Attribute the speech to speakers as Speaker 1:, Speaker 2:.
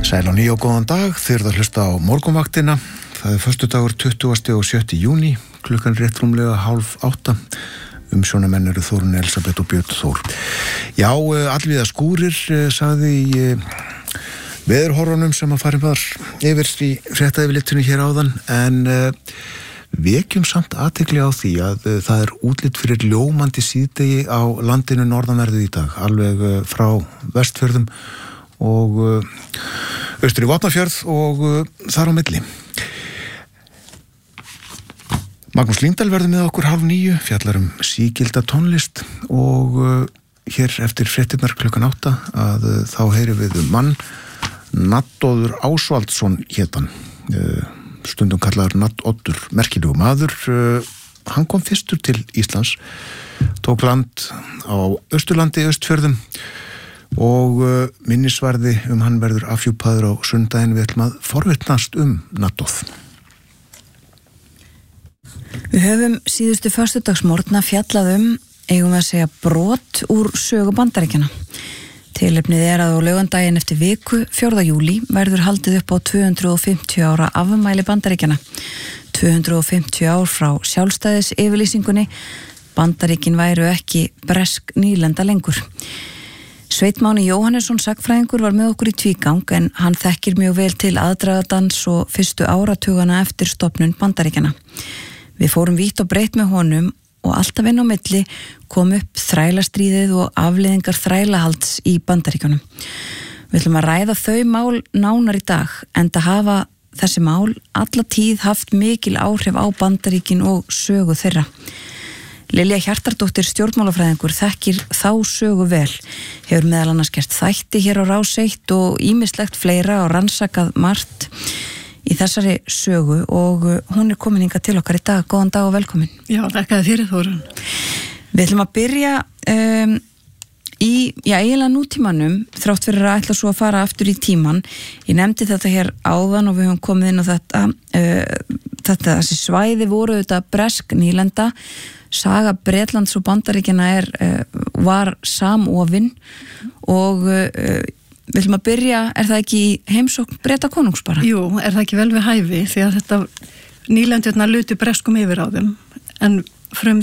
Speaker 1: Sæl og nýja og góðan dag, þið eruð að hlusta á morgunvaktina. Það föstudagur 20. og 7. júní, klukkan rétt rúmlega 7:30. Umsjónamenn eru Þórunn Elísabet og Björn Þór. Já, allvíða skúrir, sagði í veðurhorfunum sem að farin var yfir í fréttaeyfirlitinu hér áðan, en vekjum samt athygli á því að það er útlit fyrir ljómandi síðdegi á landinu norðanverðu í dag, alveg frá Vestfjörðum og austur í Vopnafjörð og þar á milli. Magnús Lyngdal verður með okkur 8:30, fjallar sígilda tónlist og hér eftir fréttirnar klukkan 8 að þá heyrum við mann, Nadoddur Ásvaldsson hétan, stundum kallaður Nadoddur, merkilegu maður. Hann kom fyrstur til Íslands, tók land á Austurlandi, Austfjörðum og minnisvarði hann verður afhjúpaður á sundaginn. Við ætlum að forvitnast Nadodd.
Speaker 2: Við höfum síðustu föstudagsmorgna fjallað eigum við að segja brot úr sögu Bandaríkjanna. Tilefnið er að á laugardaginn eftir viku, 4. júlí, verður haldið upp á 250 ára afmæli Bandaríkjanna. 250 ár frá sjálfstæðisyfirlýsingunni. Bandaríkin væru ekki bresk nýlenda lengur. Sveinn Máni Jóhannesson sagnfræðingur var með okkur í tvígang, en hann þekkir mjög vel til aðdragadans og fyrstu áratugana eftir stofnun Bandaríkjanna. Við fórum vítt og breytt með honum og alltaf inn á milli kom upp þrælastríðið og afleiðingar þrælahalds í Bandaríkjunum. Við ætlum að ræða þau mál nánar í dag, enda hafa þessi mál alla tíð haft mikil áhrif á Bandaríkin og sögu þeirra. Lilja Hjartardóttir stjórnmálafræðingur þekkir þá sögu vel, hefur meðal annars gert þætti hér á Rás 1 og ýmislegt fleira og rannsakað margt í þessari sögu og hún er komin hingað til okkar í dag. Góðan dag og velkomin.
Speaker 3: Já, þakkaði fyrir, Þórunn.
Speaker 2: Við ætlum að byrja í eiginlega nútímanum, þrátt fyrir að ætla svo að fara aftur í tíman. Ég nefndi þetta hér áðan og við höfum komið inn á þessi svæði voru þetta bresk nýlenda. Saga Bretlands og Bandaríkjanna var samofin og við ætlum að byrja, er það ekki í heimsókn Breta konungs bara?
Speaker 3: Jú, er það ekki vel við hæfi, því að þetta nýlendurna lutu breskum yfir á þeim, en frum